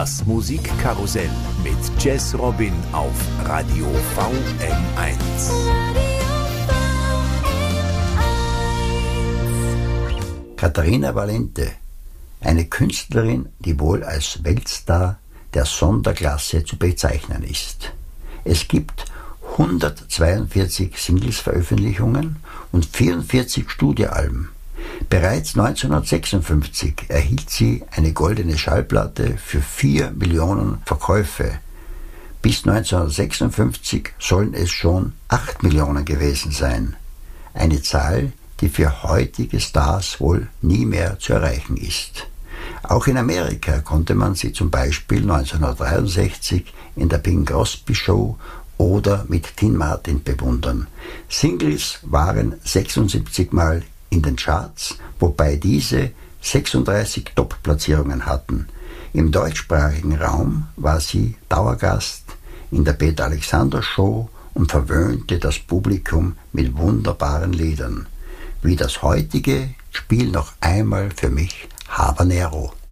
Das Musikkarussell mit Jazz Robin auf Radio VM1. Caterina Valente, eine Künstlerin, die wohl als Weltstar der Sonderklasse zu bezeichnen ist. Es gibt 142 Singles-Veröffentlichungen und 44 Studioalben. Bereits 1956 erhielt sie eine goldene Schallplatte für 4 Millionen Verkäufe. Bis 1956 sollen es schon 8 Millionen gewesen sein. Eine Zahl, die für heutige Stars wohl nie mehr zu erreichen ist. Auch in Amerika konnte man sie zum Beispiel 1963 in der Bing Crosby Show oder mit Dean Martin bewundern. Singles waren 76 Mal in den Charts, wobei diese 36 Top-Platzierungen hatten. Im deutschsprachigen Raum war sie Dauergast in der Peter Alexander Show und verwöhnte das Publikum mit wunderbaren Liedern. Wie das heutige, spiel noch einmal für mich Habanero.